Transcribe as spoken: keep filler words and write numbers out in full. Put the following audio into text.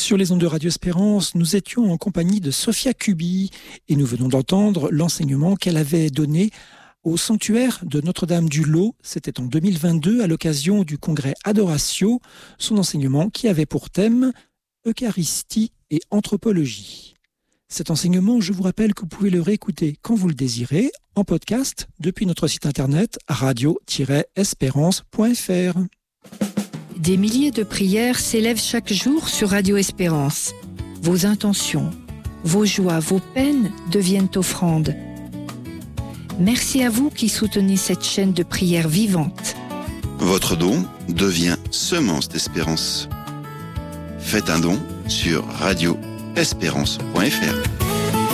Sur les ondes de Radio Espérance, nous étions en compagnie de Sophia Cubi et nous venons d'entendre l'enseignement qu'elle avait donné au sanctuaire de Notre-Dame du Lot. C'était en deux mille vingt-deux à l'occasion du congrès Adoratio, son enseignement qui avait pour thème Eucharistie et anthropologie. Cet enseignement, je vous rappelle que vous pouvez le réécouter quand vous le désirez en podcast depuis notre site internet radio tiret espérance point f r. Des milliers de prières s'élèvent chaque jour sur Radio Espérance. Vos intentions, vos joies, vos peines deviennent offrandes. Merci à vous qui soutenez cette chaîne de prières vivante. Votre don devient semence d'espérance. Faites un don sur radio espérance point f r.